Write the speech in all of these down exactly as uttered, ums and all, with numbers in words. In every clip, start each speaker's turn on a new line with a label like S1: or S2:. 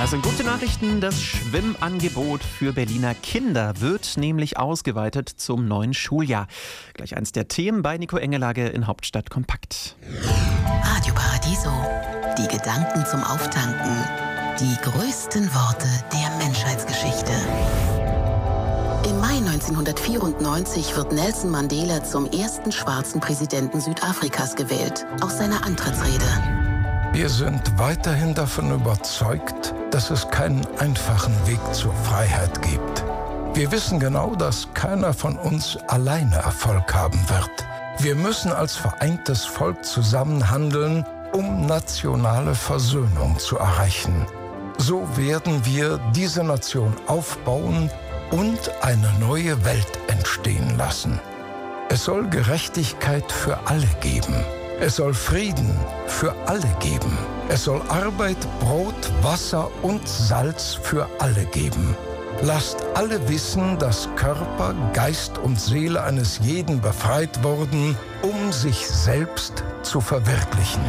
S1: Das sind gute Nachrichten. Das Schwimmangebot für Berliner Kinder wird nämlich ausgeweitet zum neuen Schuljahr. Gleich eins der Themen bei Nico Engelage in Hauptstadt Kompakt.
S2: Radio Paradiso. Die Gedanken zum Auftanken. Die größten Worte der Menschheitsgeschichte. Im Mai neunzehnhundertvierundneunzig wird Nelson Mandela zum ersten schwarzen Präsidenten Südafrikas gewählt. Aus seiner Antrittsrede.
S3: Wir sind weiterhin davon überzeugt, dass es keinen einfachen Weg zur Freiheit gibt. Wir wissen genau, dass keiner von uns alleine Erfolg haben wird. Wir müssen als vereintes Volk zusammen handeln, um nationale Versöhnung zu erreichen. So werden wir diese Nation aufbauen und eine neue Welt entstehen lassen. Es soll Gerechtigkeit für alle geben. Es soll Frieden für alle geben. Es soll Arbeit, Brot, Wasser und Salz für alle geben. Lasst alle wissen, dass Körper, Geist und Seele eines jeden befreit wurden, um sich selbst zu verwirklichen.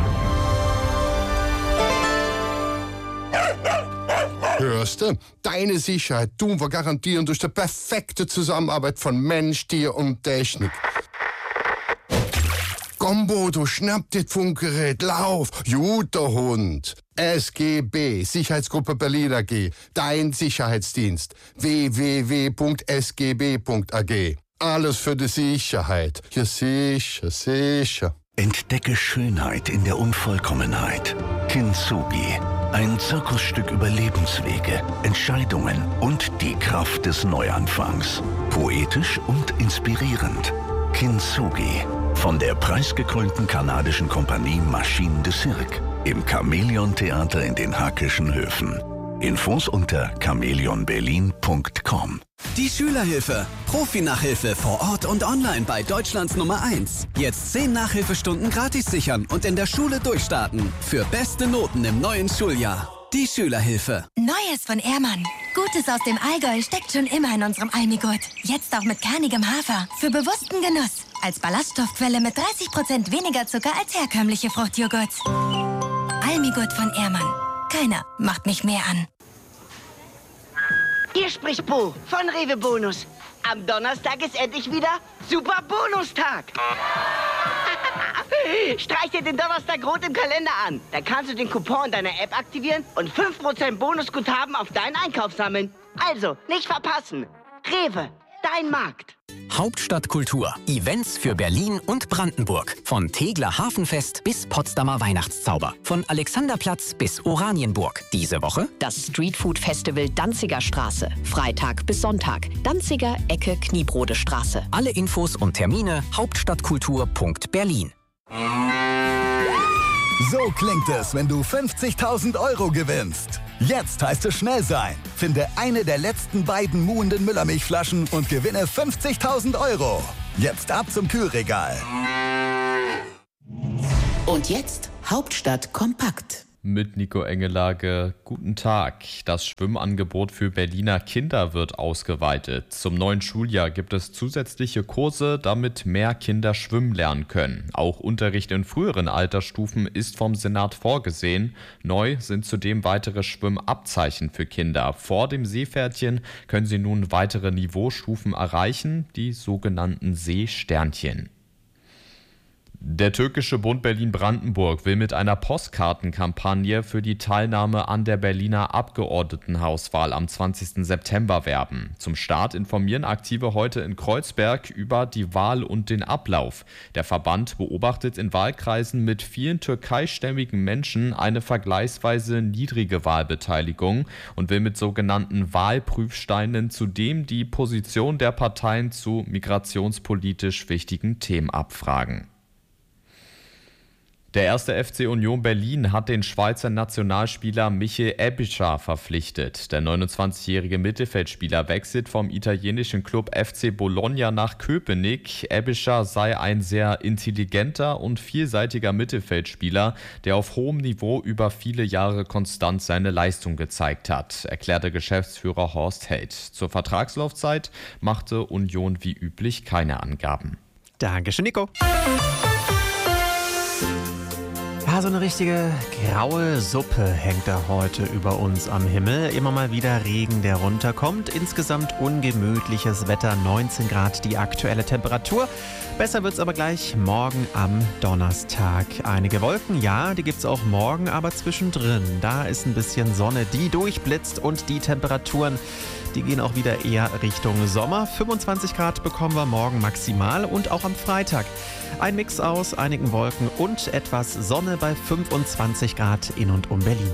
S4: Hörst du? Deine Sicherheit tun wir garantieren durch die perfekte Zusammenarbeit von Mensch, Tier und Technik. Komm, Bodo, schnapp dir das Funkgerät, lauf! Guter Hund! S G B, Sicherheitsgruppe Berlin A G, dein Sicherheitsdienst. w w w punkt s g b punkt a g. Alles für die Sicherheit. Ja, sicher, sicher.
S5: Entdecke Schönheit in der Unvollkommenheit. Kintsugi. Ein Zirkusstück über Lebenswege, Entscheidungen und die Kraft des Neuanfangs. Poetisch und inspirierend. Kintsugi. Von der preisgekrönten kanadischen Kompanie Machine de Cirque. Im Chamäleon-Theater in den Hackischen Höfen. Infos unter chamäleon berlin punkt com.
S6: Die Schülerhilfe. Profi-Nachhilfe vor Ort und online bei Deutschlands Nummer eins. Jetzt zehn Nachhilfestunden gratis sichern und in der Schule durchstarten. Für beste Noten im neuen Schuljahr. Die Schülerhilfe.
S7: Neues von Ehrmann. Gutes aus dem Allgäu steckt schon immer in unserem Almigurt. Jetzt auch mit kernigem Hafer. Für bewussten Genuss. Als Ballaststoffquelle mit dreißig Prozent weniger Zucker als herkömmliche Fruchtjoghurts. Almigurt von Ehrmann. Keiner macht mich mehr an.
S8: Hier spricht Bo von Rewe Bonus. Am Donnerstag ist endlich wieder Super Bonustag. Streich dir den Donnerstag rot im Kalender an. Dann kannst du den Coupon in deiner App aktivieren und fünf Prozent Bonusguthaben auf deinen Einkauf sammeln. Also, nicht verpassen. Rewe, dein Markt.
S9: Hauptstadt Kultur. Events für Berlin und Brandenburg. Von Tegeler Hafenfest bis Potsdamer Weihnachtszauber. Von Alexanderplatz bis Oranienburg. Diese Woche
S10: das Streetfood Festival Danziger Straße. Freitag bis Sonntag. Danziger Ecke Kniebrode Straße.
S9: Alle Infos und Termine hauptstadtkultur punkt berlin.
S11: So klingt es, wenn du fünfzigtausend Euro gewinnst. Jetzt heißt es schnell sein. Finde eine der letzten beiden muhenden Müllermilchflaschen und gewinne fünfzigtausend Euro. Jetzt ab zum Kühlregal.
S2: Und jetzt Hauptstadt kompakt.
S12: Mit Nico Engelage. Guten Tag. Das Schwimmangebot für Berliner Kinder wird ausgeweitet. Zum neuen Schuljahr gibt es zusätzliche Kurse, damit mehr Kinder schwimmen lernen können. Auch Unterricht in früheren Altersstufen ist vom Senat vorgesehen. Neu sind zudem weitere Schwimmabzeichen für Kinder. Vor dem Seepferdchen können sie nun weitere Niveaustufen erreichen, die sogenannten Seesternchen. Der türkische Bund Berlin-Brandenburg will mit einer Postkartenkampagne für die Teilnahme an der Berliner Abgeordnetenhauswahl am zwanzigsten September werben. Zum Start informieren Aktive heute in Kreuzberg über die Wahl und den Ablauf. Der Verband beobachtet in Wahlkreisen mit vielen türkeistämmigen Menschen eine vergleichsweise niedrige Wahlbeteiligung und will mit sogenannten Wahlprüfsteinen zudem die Position der Parteien zu migrationspolitisch wichtigen Themen abfragen. Der erste F C Union Berlin hat den Schweizer Nationalspieler Michel Ebischer verpflichtet. Der neunundzwanzigjährige Mittelfeldspieler wechselt vom italienischen Club F C Bologna nach Köpenick. Ebischer sei ein sehr intelligenter und vielseitiger Mittelfeldspieler, der auf hohem Niveau über viele Jahre konstant seine Leistung gezeigt hat, erklärte Geschäftsführer Horst Held. Zur Vertragslaufzeit machte Union wie üblich keine Angaben.
S1: Dankeschön, Nico. Ja, so eine richtige graue Suppe hängt da heute über uns am Himmel. Immer mal wieder Regen, der runterkommt. Insgesamt ungemütliches Wetter, neunzehn Grad die aktuelle Temperatur. Besser wird's aber gleich morgen am Donnerstag. Einige Wolken, ja, die gibt's auch morgen, aber zwischendrin, da ist ein bisschen Sonne, die durchblitzt und die Temperaturen, die gehen auch wieder eher Richtung Sommer. fünfundzwanzig Grad bekommen wir morgen maximal und auch am Freitag. Ein Mix aus einigen Wolken und etwas Sonne bei fünfundzwanzig Grad in und um Berlin.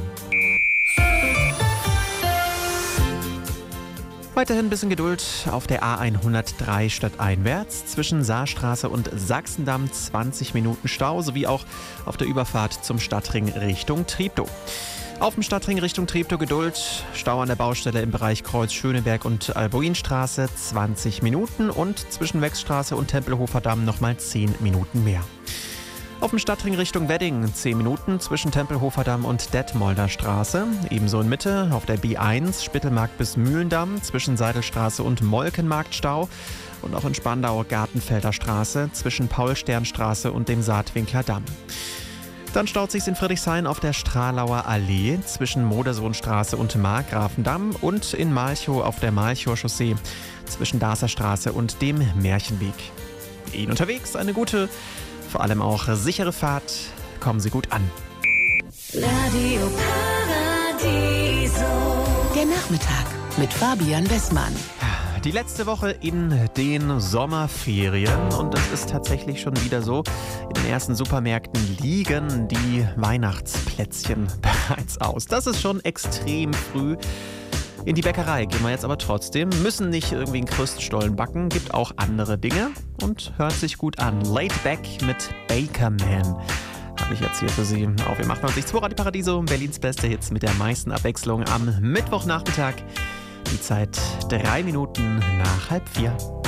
S1: Weiterhin ein bisschen Geduld auf der A hundertdrei stadteinwärts zwischen Saarstraße und Sachsendamm, zwanzig Minuten Stau, sowie auch auf der Überfahrt zum Stadtring Richtung Treptow. Auf dem Stadtring Richtung Treptow Geduld, Stau an der Baustelle im Bereich Kreuz Schöneberg und Albuinstraße, zwanzig Minuten und zwischen Wechsstraße und Tempelhofer Damm nochmal zehn Minuten mehr. Auf dem Stadtring Richtung Wedding zehn Minuten zwischen Tempelhofer Damm und Detmolder Straße. Ebenso in Mitte auf der B eins Spittelmarkt bis Mühlendamm zwischen Seidelstraße und Molkenmarkt Stau. Und auch in Spandau Gartenfelder Straße zwischen Paul-Stern-Straße und dem Saatwinkler Damm. Dann staut sich's in Friedrichshain auf der Stralauer Allee zwischen Modersohnstraße und Markgrafendamm und in Malchow auf der Malchower Chaussee zwischen Darßer Straße und dem Märchenweg. Ihnen unterwegs eine gute, vor allem auch sichere Fahrt. Kommen Sie gut an.
S2: Radio Paradiso. Der Nachmittag mit Fabian Westmann.
S1: Die letzte Woche in den Sommerferien und es ist tatsächlich schon wieder so, in den ersten Supermärkten liegen die Weihnachtsplätzchen bereits aus. Das ist schon extrem früh. In die Bäckerei gehen wir jetzt aber trotzdem, müssen nicht irgendwie einen Kruststollen backen, gibt auch andere Dinge und hört sich gut an. Laid Back mit Bakerman habe ich jetzt hier für Sie auf Ihr achtundneunzig Komma zwei Radio Paradiso, Berlins beste Hits mit der meisten Abwechslung am Mittwochnachmittag. Die Zeit drei Minuten nach halb vier.